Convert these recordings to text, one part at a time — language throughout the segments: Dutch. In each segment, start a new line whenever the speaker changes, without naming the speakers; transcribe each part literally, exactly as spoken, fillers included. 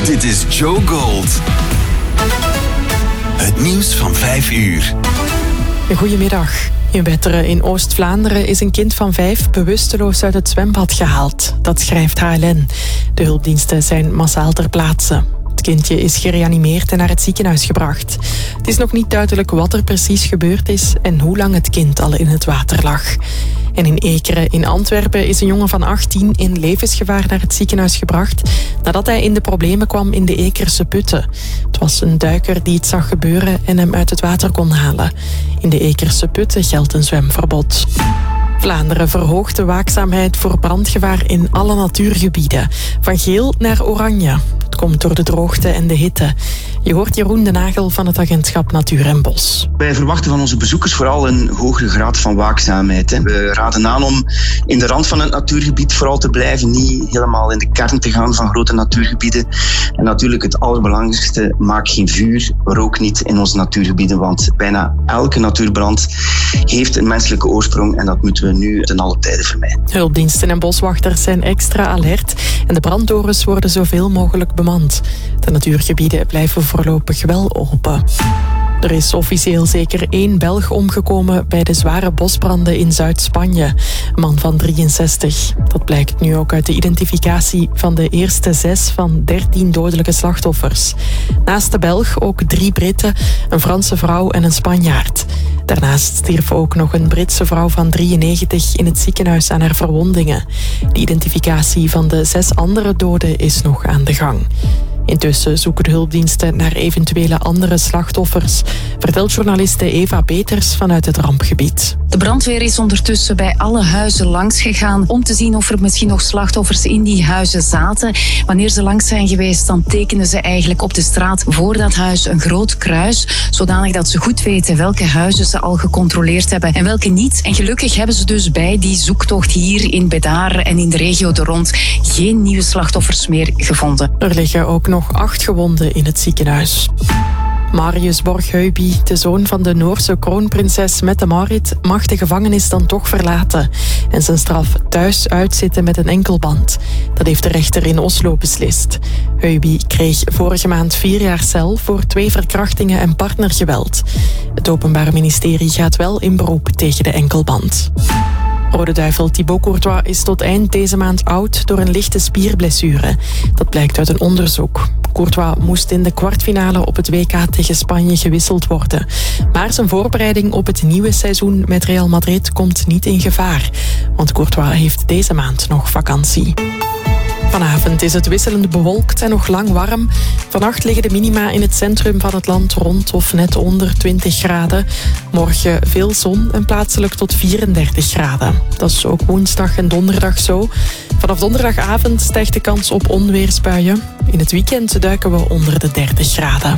Dit is Joe Gold. Het nieuws van vijf uur.
Goedemiddag. In Wetteren in Oost-Vlaanderen is een kind van vijf bewusteloos uit het zwembad gehaald. Dat schrijft H L N. De hulpdiensten zijn massaal ter plaatse. Het kindje is gereanimeerd en naar het ziekenhuis gebracht. Het is nog niet duidelijk wat er precies gebeurd is en hoe lang het kind al in het water lag. En in Ekeren in Antwerpen is een jongen van achttien in levensgevaar naar het ziekenhuis gebracht nadat hij in de problemen kwam in de Ekerse putten. Het was een duiker die het zag gebeuren en hem uit het water kon halen. In de Ekerse putten geldt een zwemverbod. Vlaanderen verhoogt de waakzaamheid voor brandgevaar in alle natuurgebieden. Van geel naar oranje. Het komt door de droogte en de hitte. Je hoort Jeroen de Nagel van het agentschap Natuur en Bos.
Wij verwachten van onze bezoekers vooral een hogere graad van waakzaamheid. We raden aan om in de rand van het natuurgebied vooral te blijven. Niet helemaal in de kern te gaan van grote natuurgebieden. En natuurlijk het allerbelangrijkste, maak geen vuur, rook niet in onze natuurgebieden. Want bijna elke natuurbrand heeft een menselijke oorsprong en dat moeten we nu ten alle tijde vermijden.
Hulpdiensten en boswachters zijn extra alert en de brandtorens worden zoveel mogelijk bemand. De natuurgebieden blijven voorlopig wel open. Er is officieel zeker één Belg omgekomen bij de zware bosbranden in Zuid-Spanje. Een man van drieënzestig. Dat blijkt nu ook uit de identificatie van de eerste zes van dertien dodelijke slachtoffers. Naast de Belg ook drie Britten, een Franse vrouw en een Spanjaard. Daarnaast stierf ook nog een Britse vrouw van drieënnegentig in het ziekenhuis aan haar verwondingen. De identificatie van de zes andere doden is nog aan de gang. Intussen zoeken de hulpdiensten naar eventuele andere slachtoffers, vertelt journaliste Eva Peters vanuit het rampgebied.
De brandweer is ondertussen bij alle huizen langs gegaan om te zien of er misschien nog slachtoffers in die huizen zaten. Wanneer ze langs zijn geweest, dan tekenen ze eigenlijk op de straat voor dat huis een groot kruis, zodanig dat ze goed weten welke huizen ze al gecontroleerd hebben en welke niet. En gelukkig hebben ze dus bij die zoektocht hier in Bedare en in de regio er rond geen nieuwe slachtoffers meer gevonden.
Er liggen ook nog nog acht gewonden in het ziekenhuis. Marius Borg-Heuby, de zoon van de Noorse kroonprinses Mette-Marit, mag de gevangenis dan toch verlaten en zijn straf thuis uitzitten met een enkelband. Dat heeft de rechter in Oslo beslist. Heuby kreeg vorige maand vier jaar cel voor twee verkrachtingen en partnergeweld. Het Openbaar Ministerie gaat wel in beroep tegen de enkelband. Rode Duivel Thibaut Courtois is tot eind deze maand oud door een lichte spierblessure. Dat blijkt uit een onderzoek. Courtois moest in de kwartfinale op het W K tegen Spanje gewisseld worden. Maar zijn voorbereiding op het nieuwe seizoen met Real Madrid komt niet in gevaar. Want Courtois heeft deze maand nog vakantie. Vanavond is het wisselend bewolkt en nog lang warm. Vannacht liggen de minima in het centrum van het land rond of net onder twintig graden. Morgen veel zon en plaatselijk tot vierendertig graden. Dat is ook woensdag en donderdag zo. Vanaf donderdagavond stijgt de kans op onweersbuien. In het weekend duiken we onder de dertig graden.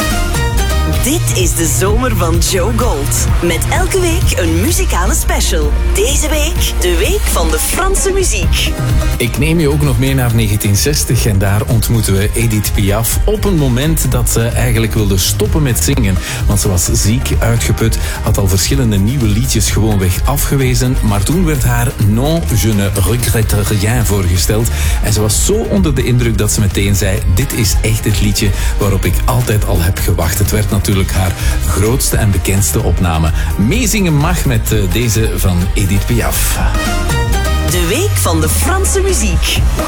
Dit is de zomer van Joe Gold. Met elke week een muzikale special. Deze week de week van de Franse muziek.
Ik neem je ook nog mee naar negentien zestig en daar ontmoeten we Edith Piaf op een moment dat ze eigenlijk wilde stoppen met zingen. Want ze was ziek, uitgeput, had al verschillende nieuwe liedjes gewoonweg afgewezen, maar toen werd haar Non, je ne regrette rien voorgesteld. En ze was zo onder de indruk dat ze meteen zei, dit is echt het liedje waarop ik altijd al heb gewacht. Het werd natuurlijk haar grootste en bekendste opname. Meezingen mag met deze van Edith Piaf.
De week van de Franse muziek.